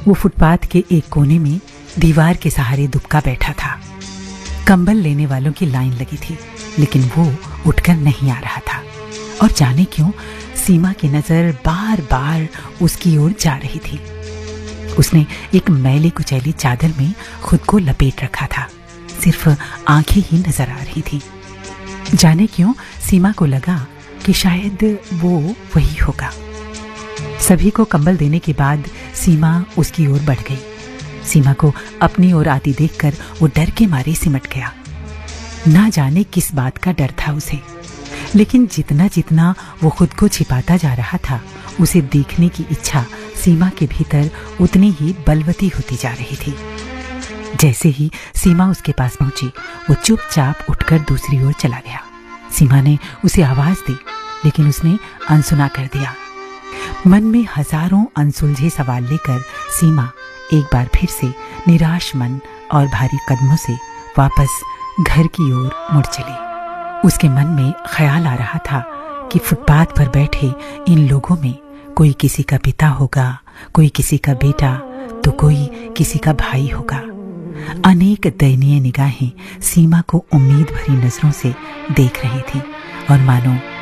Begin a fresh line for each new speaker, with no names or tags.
वो फुटपाथ के एक कोने में दीवार के सहारे दुबका बैठा था। कंबल लेने वालों की लाइन लगी थी, लेकिन वो उठकर नहीं आ रहा था। और जाने क्यों सीमा की नजर बार बार उसकी ओर जा रही थी। उसने एक मैली कुचैली चादर में खुद को लपेट रखा था, सिर्फ आंखें ही नजर आ रही थी। जाने क्यों सीमा को लगा कि शायद वो वही होगा। सभी को कंबल देने के बाद सीमा उसकी ओर बढ़ गई। सीमा को अपनी ओर आती देखकर वो डर के मारे सिमट गया। ना जाने किस बात का डर था उसे, लेकिन जितना जितना वो खुद को छिपाता जा रहा था, उसे देखने की इच्छा सीमा के भीतर उतनी ही बलवती होती जा रही थी। जैसे ही सीमा उसके पास पहुंची, वो चुपचाप उठकर दूसरी ओर चला गया। सीमा ने उसे आवाज दी, लेकिन उसने अनसुना कर दिया। मन में हजारों अनसुलझे सवाल लेकर सीमा एक बार फिर से निराश मन और भारी कदमों से वापस घर की ओर मुड़ चली। उसके मन में ख्याल आ रहा था कि फुटपाथ पर बैठे इन लोगों में कोई किसी का पिता होगा, कोई किसी का बेटा, तो कोई किसी का भाई होगा। अनेक दयनीय निगाहें सीमा को उम्मीद भरी नजरों से देख रही थी और मानो